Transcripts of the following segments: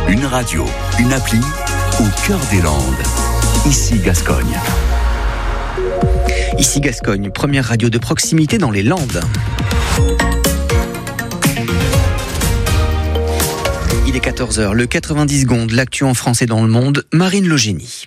Une radio, une appli, au cœur des Landes. Ici Gascogne. Ici Gascogne, première radio de proximité dans les Landes. Il est 14h, le 90 secondes, l'actu en France et dans le monde, Marine Logénie.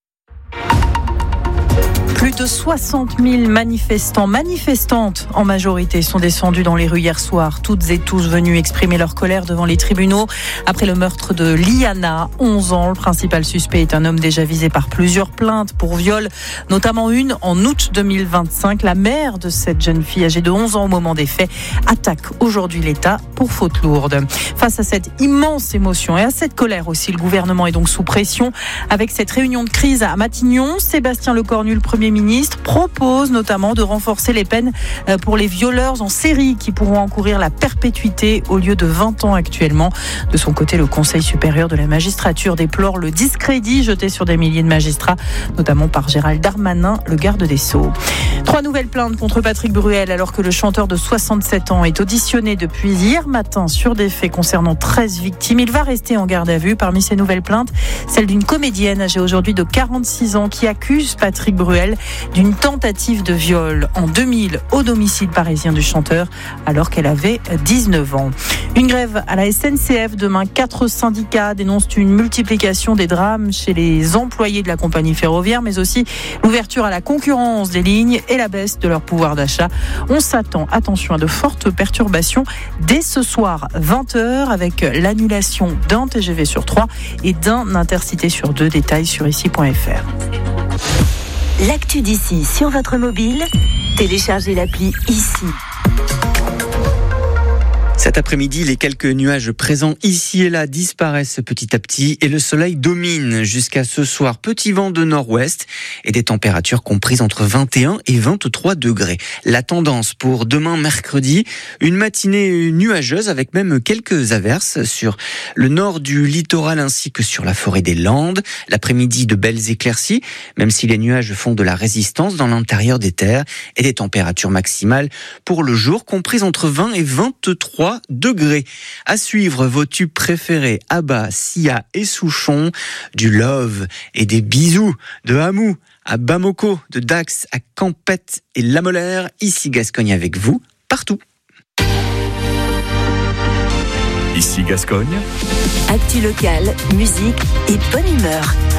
Plus de 60 000 manifestantes en majorité sont descendus dans les rues hier soir. Toutes et tous venus exprimer leur colère devant les tribunaux après le meurtre de Liana, 11 ans. Le principal suspect est un homme déjà visé par plusieurs plaintes pour viol, notamment une en août 2025. La mère de cette jeune fille âgée de 11 ans au moment des faits attaque aujourd'hui l'État pour faute lourde. Face à cette immense émotion et à cette colère aussi, le gouvernement est donc sous pression. Avec cette réunion de crise à Matignon, Sébastien Lecornu, le Premier ministre, propose notamment de renforcer les peines pour les violeurs en série qui pourront encourir la perpétuité au lieu de 20 ans actuellement. De son côté, le Conseil supérieur de la magistrature déplore le discrédit jeté sur des milliers de magistrats, notamment par Gérald Darmanin, le garde des Sceaux. 3 nouvelles plaintes contre Patrick Bruel alors que le chanteur de 67 ans est auditionné depuis hier matin sur des faits concernant 13 victimes. Il va rester en garde à vue. Parmi ces nouvelles plaintes, celle d'une comédienne âgée aujourd'hui de 46 ans qui accuse Patrick Bruel d'une tentative de viol en 2000 au domicile parisien du chanteur alors qu'elle avait 19 ans. Une grève à la SNCF demain. 4 syndicats dénoncent une multiplication des drames chez les employés de la compagnie ferroviaire, mais aussi l'ouverture à la concurrence des lignes et la baisse de leur pouvoir d'achat. On s'attend, attention, à de fortes perturbations dès ce soir 20h avec l'annulation d'un TGV sur 3 et d'un Intercité sur 2. Détails sur ici.fr. L'actu d'ici sur votre mobile, téléchargez l'appli Ici. Cet après-midi, les quelques nuages présents ici et là disparaissent petit à petit et le soleil domine jusqu'à ce soir. Petit vent de nord-ouest et des températures comprises entre 21 et 23 degrés. La tendance pour demain mercredi, une matinée nuageuse avec même quelques averses sur le nord du littoral ainsi que sur la forêt des Landes. L'après-midi, de belles éclaircies, même si les nuages font de la résistance dans l'intérieur des terres et des températures maximales pour le jour comprises entre 20 et 23 degrés. À suivre vos tubes préférés, Abba, Sia et Souchon, du Love et des bisous, de Hamou à Bamako, de Dax à Campette et La Molaire. Ici Gascogne avec vous, partout. Ici Gascogne. Actu locale, musique et bonne humeur.